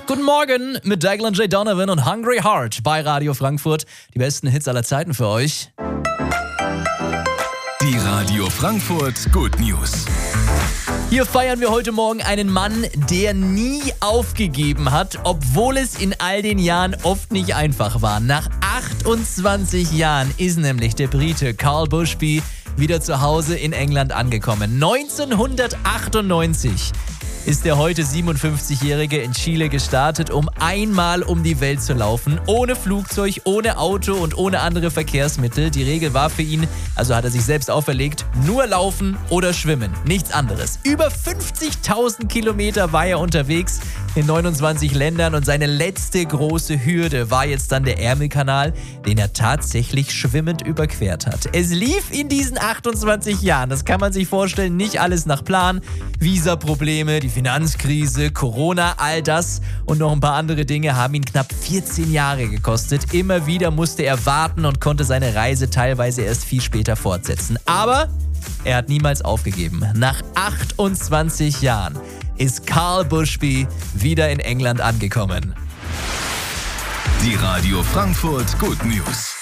Guten Morgen mit Declan J. Donovan und Hungry Heart bei Radio Frankfurt. Die besten Hits aller Zeiten für euch. Die Radio Frankfurt Good News. Hier feiern wir heute Morgen einen Mann, der nie aufgegeben hat, obwohl es in all den Jahren oft nicht einfach war. Nach 28 Jahren ist nämlich der Brite Carl Bushby wieder zu Hause in England angekommen. 1998 ist der heute 57-Jährige in Chile gestartet, um einmal um die Welt zu laufen. Ohne Flugzeug, ohne Auto und ohne andere Verkehrsmittel. Die Regel war für ihn, also hat er sich selbst auferlegt, nur laufen oder schwimmen. Nichts anderes. Über 50.000 Kilometer war er unterwegs in 29 Ländern und seine letzte große Hürde war jetzt dann der Ärmelkanal, den er tatsächlich schwimmend überquert hat. Es lief in diesen 28 Jahren, das kann man sich vorstellen, nicht alles nach Plan. Visaprobleme, die Finanzkrise, Corona, all das und noch ein paar andere Dinge haben ihn knapp 14 Jahre gekostet. Immer wieder musste er warten und konnte seine Reise teilweise erst viel später fortsetzen. Aber er hat niemals aufgegeben. Nach 28 Jahren ist Carl Bushby wieder in England angekommen. Die Radio Frankfurt Good News.